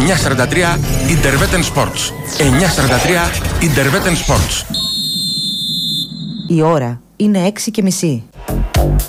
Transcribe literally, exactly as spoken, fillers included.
εννιά σαράντα τρία Interveten Sports. εννιά σαράντα τρία Interveten Sports. Η ώρα είναι έξι και μισή.